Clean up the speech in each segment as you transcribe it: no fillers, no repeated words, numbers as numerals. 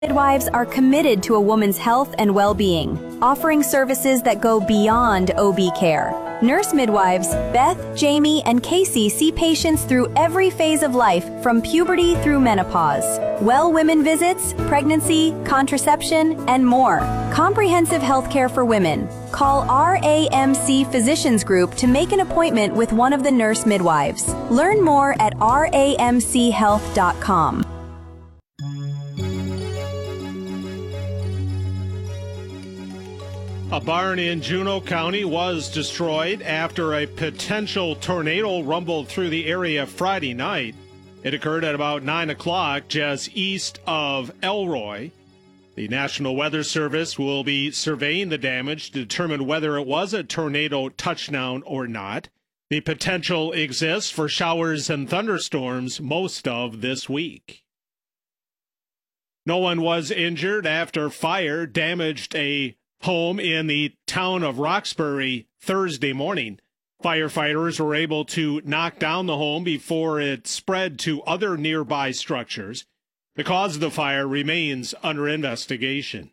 Midwives are committed to a woman's health and well-being, offering services that go beyond OB care. Nurse midwives Beth, Jamie, and Casey see patients through every phase of life, from puberty through menopause. Well women visits, pregnancy, contraception, and more. Comprehensive health care for women. Call RAMC Physicians Group to make an appointment with one of the nurse midwives. Learn more at ramchealth.com. A barn in Juneau County was destroyed after a potential tornado rumbled through the area Friday night. It occurred at about 9 o'clock just east of Elroy. The National Weather Service will be surveying the damage to determine whether it was a tornado touchdown or not. The potential exists for showers and thunderstorms most of this week. No one was injured after fire damaged a home in the town of Roxbury Thursday morning. Firefighters were able to knock down the home before it spread to other nearby structures. The cause of the fire remains under investigation.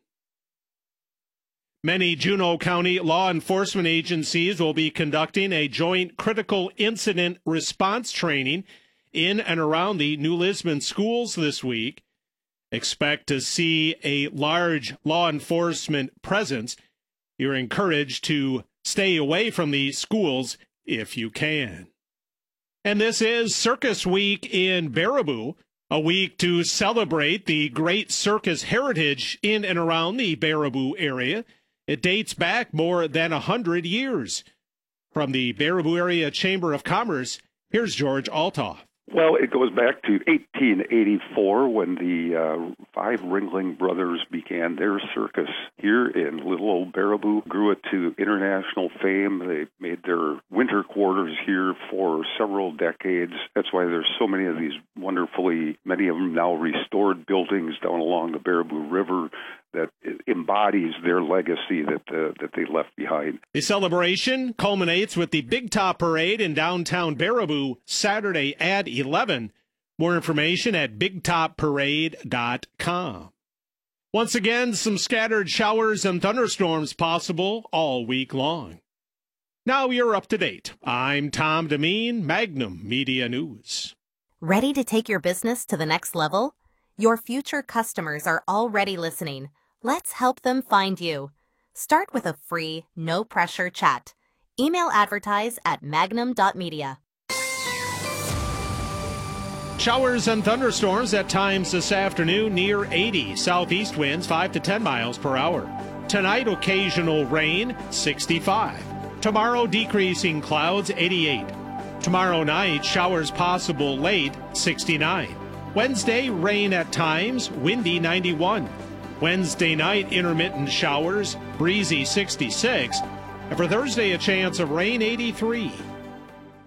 Many Juneau County law enforcement agencies will be conducting a joint critical incident response training in and around the New Lisbon schools this week. Expect to see a large law enforcement presence. You're encouraged to stay away from the schools if you can. And this is Circus Week in Baraboo, a week to celebrate the great circus heritage in and around the Baraboo area. It dates back more than 100 years. From the Baraboo Area Chamber of Commerce, here's George Altoff. Well, it goes back to 1884 when the five Ringling Brothers began their circus here in little old Baraboo, grew it to international fame. They made their winter quarters here for several decades. That's why there's so many of these wonderfully, many of them now restored buildings down along the Baraboo River that embodies their legacy that they left behind. The celebration culminates with the Big Top Parade in downtown Baraboo Saturday at 11. More information at bigtopparade.com. Once again, some scattered showers and thunderstorms possible all week long. Now you're up to date. I'm Tom Demeen, Magnum Media News. Ready to take your business to the next level? Your future customers are already listening. Let's help them find you. Start with a free, no-pressure chat. Email advertise at magnum.media. Showers and thunderstorms at times this afternoon near 80. Southeast winds 5 to 10 miles per hour. Tonight, occasional rain, 65. Tomorrow, decreasing clouds, 88. Tomorrow night, showers possible late, 69. Wednesday, rain at times, windy, 91. Wednesday night, intermittent showers, breezy, 66. And for Thursday, a chance of rain, 83.